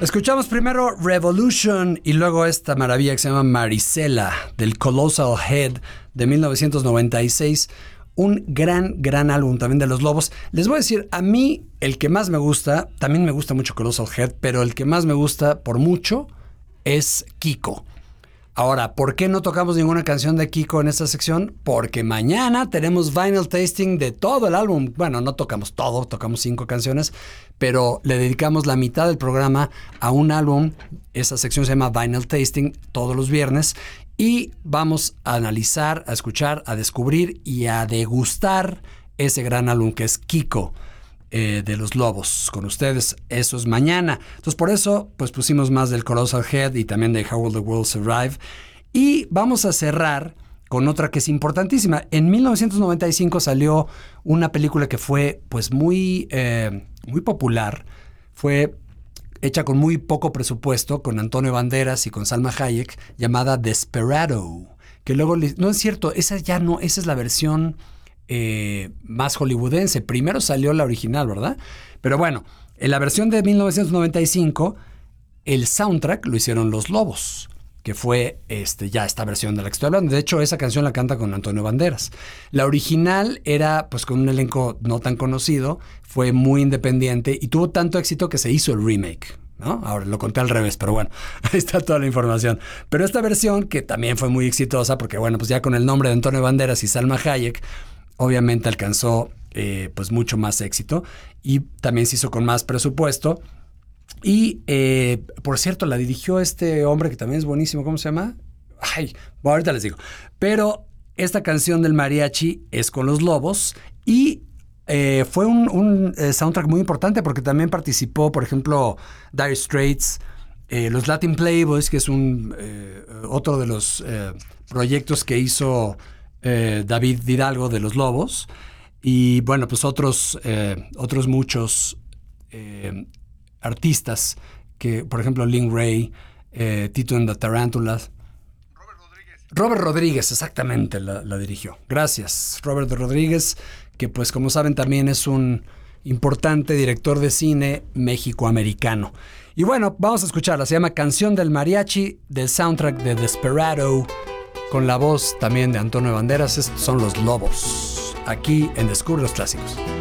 Escuchamos primero Revolution y luego esta maravilla que se llama Marisela del Colossal Head de 1996. Un gran álbum también de Los Lobos. Les voy a decir, a mí el que más me gusta, también me gusta mucho Colossal Head, pero el que más me gusta por mucho es Kiko. Ahora, ¿por qué no tocamos ninguna canción de Kiko en esta sección? Porque mañana tenemos vinyl tasting de todo el álbum. Bueno, no tocamos todo, tocamos 5 canciones, pero le dedicamos la mitad del programa a un álbum. Esa sección se llama Vinyl Tasting todos los viernes y vamos a analizar, a escuchar, a descubrir y a degustar ese gran álbum que es Kiko. De Los Lobos con ustedes, eso es mañana. Entonces por eso pues pusimos más del Colossal Head y también de How Will the World Survive. Y vamos a cerrar con otra que es importantísima. En 1995 salió una película que fue pues muy popular. Fue hecha con muy poco presupuesto, con Antonio Banderas y con Salma Hayek, llamada Desperado. Que luego, no es cierto, esa es la versión más hollywoodense. Primero salió la original, ¿verdad? Pero bueno, en la versión de 1995, el soundtrack lo hicieron Los Lobos, que fue ya esta versión de la que estoy hablando. De hecho, esa canción la canta con Antonio Banderas. La original era pues con un elenco no tan conocido, fue muy independiente y tuvo tanto éxito que se hizo el remake, ¿no? Ahora lo conté al revés, pero bueno, ahí está toda la información. Pero esta versión, que también fue muy exitosa, porque bueno, pues ya con el nombre de Antonio Banderas y Salma Hayek, obviamente alcanzó pues mucho más éxito y también se hizo con más presupuesto. Y por cierto, la dirigió este hombre que también es buenísimo. ¿Cómo se llama? Ay, bueno, ahorita les digo. Pero esta canción del mariachi es con Los Lobos y fue un soundtrack muy importante porque también participó, por ejemplo, Dire Straits, los Latin Playboys, que es otro de los proyectos que hizo David Hidalgo de Los Lobos, y bueno, pues otros muchos artistas, que por ejemplo Lin Ray, Tito and the Tarantulas. Robert Rodríguez, exactamente, la dirigió. Gracias, Robert Rodríguez, que pues como saben también es un importante director de cine mexicoamericano. Y bueno, vamos a escucharla, se llama Canción del Mariachi, del soundtrack de Desperado, con la voz también de Antonio Banderas. Estos son Los Lobos, aquí en Descubre los Clásicos.